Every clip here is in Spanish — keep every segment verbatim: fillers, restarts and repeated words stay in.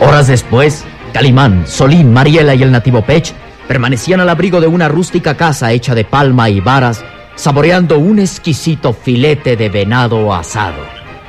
Horas después, Calimán, Solín, Mariela y el nativo Pech permanecían al abrigo de una rústica casa hecha de palma y varas, saboreando un exquisito filete de venado asado.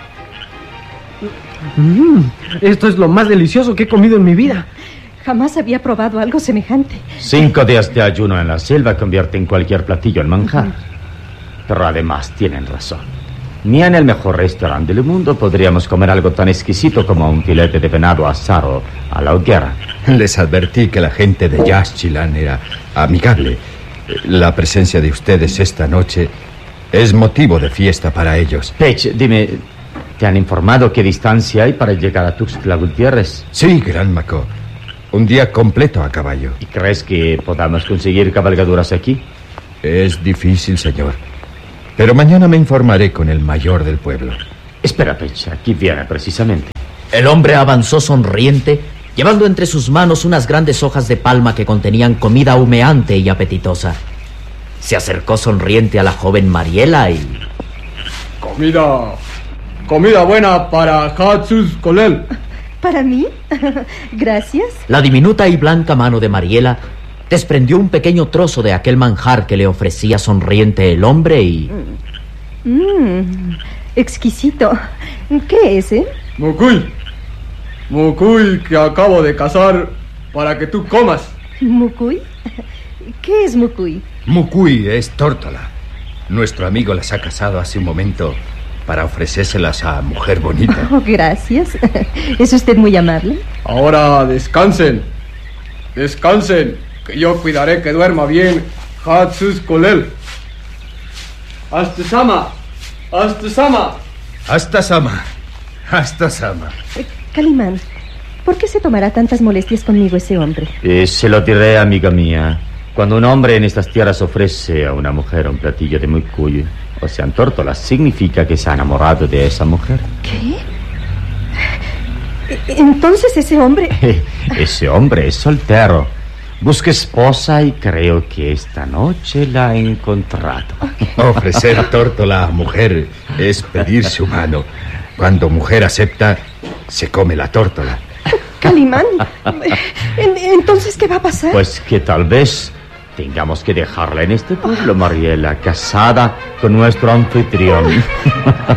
Mm, esto es lo más delicioso que he comido en mi vida. Jamás había probado algo semejante. Cinco días de ayuno en la selva convierten cualquier platillo en manjar. Pero además tienen razón. Ni en el mejor restaurante del mundo podríamos comer algo tan exquisito como un filete de venado asado a la hoguera. Les advertí que la gente de Yaxchilán era amigable. La presencia de ustedes esta noche es motivo de fiesta para ellos. Pech, dime, ¿te han informado qué distancia hay para llegar a Tuxtla Gutiérrez? Sí, Gran Maco. Un día completo a caballo. ¿Y crees que podamos conseguir cabalgaduras aquí? Es difícil, señor. Pero mañana me informaré con el mayor del pueblo. Espera, Pech, aquí viene precisamente. El hombre avanzó sonriente, llevando entre sus manos unas grandes hojas de palma que contenían comida humeante y apetitosa. Se acercó sonriente a la joven Mariela y... Comida... Comida buena para Hatsus Colel. ¿Para mí? Gracias. La diminuta y blanca mano de Mariela desprendió un pequeño trozo de aquel manjar que le ofrecía sonriente el hombre y... Mmm, exquisito. ¿Qué es, eh? Mucuy. Mucuy que acabo de cazar para que tú comas. ¿Mucuy? ¿Qué es mucuy? Mucuy es tórtola. Nuestro amigo las ha cazado hace un momento para ofrecérselas a mujer bonita. Oh, gracias. ¿Es usted muy amable? Ahora descansen. Descansen, que yo cuidaré que duerma bien Hatsus Colel. Hasta Sama. Hasta Sama. Hasta Sama. Hasta Sama. Eh, Calimán, ¿por qué se tomará tantas molestias conmigo ese hombre? Eh, se lo diré, amiga mía. Cuando un hombre en estas tierras ofrece a una mujer un platillo de mucuy, o sea, en tórtola, significa que se ha enamorado de esa mujer. ¿Qué? Entonces ese hombre... Ese hombre es soltero. Busca esposa y creo que esta noche la ha encontrado. Ofrecer tórtola a mujer es pedir su mano. Cuando mujer acepta, se come la tórtola. Calimán, ¿entonces qué va a pasar? Pues que tal vez tengamos que dejarla en este pueblo, Mariela, casada con nuestro anfitrión.